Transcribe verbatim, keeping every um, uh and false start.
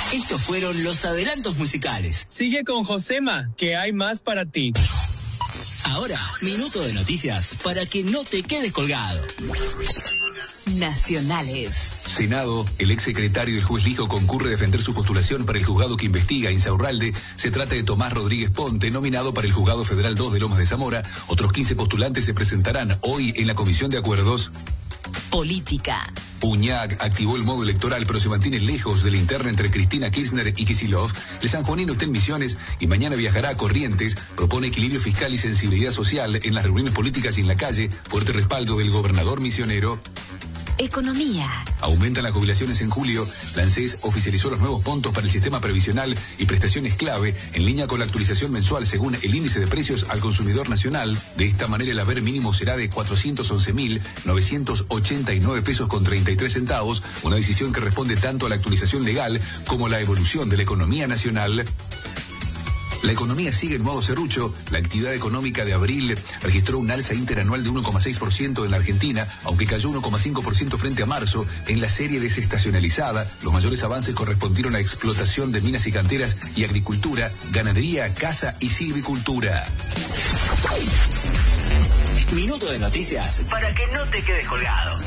Estos fueron los adelantos musicales. Sigue con Josema, que hay más para ti. Ahora, minuto de noticias para que no te quedes colgado. Nacionales. Senado, el exsecretario del juez Lijo concurre a defender su postulación para el juzgado que investiga Insaurralde. Se trata de Tomás Rodríguez Ponte, nominado para el Juzgado Federal dos de Lomas de Zamora. Otros quince postulantes se presentarán hoy en la Comisión de Acuerdos. Política. Uñac activó el modo electoral, pero se mantiene lejos de la interna entre Cristina Kirchner y Kicillof. El sanjuanino está en Misiones y mañana viajará a Corrientes. Propone equilibrio fiscal y sensibilidad social en las reuniones políticas y en la calle. Fuerte respaldo del gobernador misionero. Economía. Aumentan las jubilaciones en julio. La ANSES oficializó los nuevos montos para el sistema previsional y prestaciones clave en línea con la actualización mensual según el índice de precios al consumidor nacional. De esta manera el haber mínimo será de cuatrocientos once mil novecientos ochenta y nueve pesos con treinta y tres centavos, una decisión que responde tanto a la actualización legal como a la evolución de la economía nacional. La economía sigue en modo serrucho. La actividad económica de abril registró un alza interanual de uno coma seis por ciento en la Argentina, aunque cayó uno coma cinco por ciento frente a marzo. En la serie desestacionalizada, los mayores avances correspondieron a explotación de minas y canteras y agricultura, ganadería, caza y silvicultura. Minuto de noticias para que no te quedes colgado.